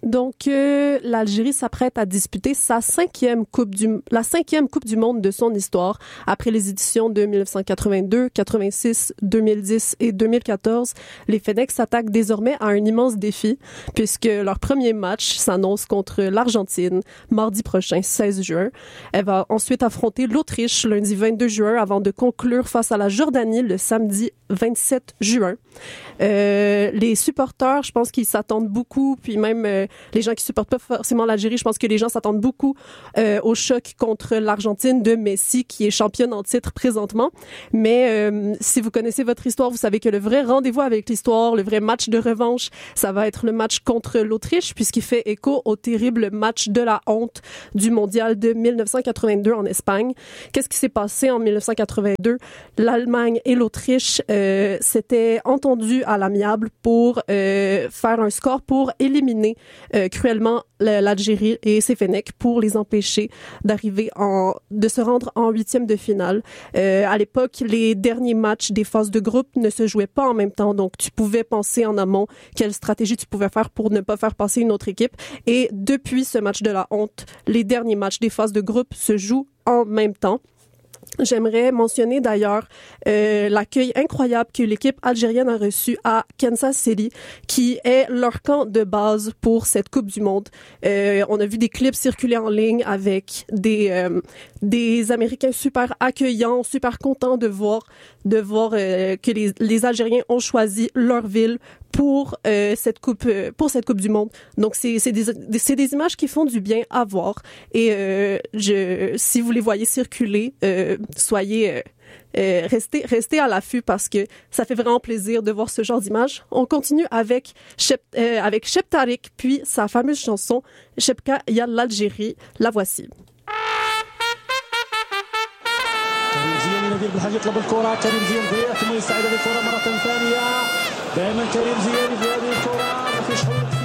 Donc, l'Algérie s'apprête à disputer la cinquième Coupe du Monde de son histoire après les éditions de 1982, 86, 2010 et 2014. Les Fennecs s'attaquent désormais à un immense défi puisque leur premier match s'annonce contre l'Argentine mardi prochain, 16 juin. Elle va ensuite affronter l'Autriche lundi 22 juin avant de conclure face à la Jordanie le samedi 27 juin. Les supporters, je pense qu'ils s'attendent beaucoup, puis même les gens qui supportent pas forcément l'Algérie, je pense que les gens s'attendent beaucoup au choc contre l'Argentine de Messi, qui est championne en titre présentement. Mais si vous connaissez votre histoire, vous savez que le vrai rendez-vous avec l'histoire, le vrai match de revanche, ça va être le match contre l'Autriche, puisqu'il fait écho au terrible match de la honte du mondial de 1982 en Espagne. Qu'est-ce qui s'est passé en 1982? L'Allemagne et l'Autriche s'étaient entendus à l'amiable pour faire un score pour éliminer cruellement l'Algérie et ses Fennecs pour les empêcher de se rendre en huitième de finale. À l'époque, les derniers matchs des phases de groupe ne se jouaient pas en même temps, donc tu pouvais penser en amont quelle stratégie tu pouvais faire pour ne pas faire passer une autre équipe. Et depuis ce match de la honte, les derniers matchs des phases de groupe se jouent en même temps. J'aimerais mentionner d'ailleurs l'accueil incroyable que l'équipe algérienne a reçu à Kansas City, qui est leur camp de base pour cette Coupe du Monde. On a vu des clips circuler en ligne avec des Américains super accueillants, super contents de voir que les Algériens ont choisi leur ville pour cette coupe du monde. Donc c'est des images qui font du bien à voir, et si vous les voyez circuler, restez à l'affût parce que ça fait vraiment plaisir de voir ce genre d'images. On continue avec Cheb Tarek, puis sa fameuse chanson Chebka Ya l'Algérie. La voici. نبيل بالحاج يطلب الكرة، كريم زيان ثم يستعيد بالكرة مرة ثانية. دائما كريم زيان في هذه الكرة ما فيش حلول.